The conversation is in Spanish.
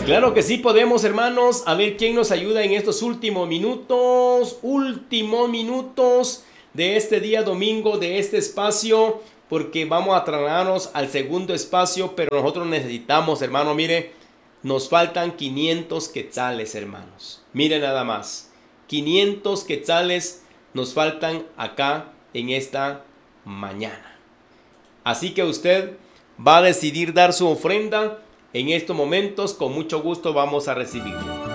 Claro que sí podemos, hermanos. A ver quién nos ayuda en estos últimos minutos de este día domingo, de este espacio, porque vamos a trasladarnos al segundo espacio, pero nosotros necesitamos, hermano, mire, nos faltan 500 quetzales, hermanos. Mire nada más, 500 quetzales nos faltan acá en esta mañana. Así que usted va a decidir dar su ofrenda en estos momentos. Con mucho gusto vamos a recibirlo.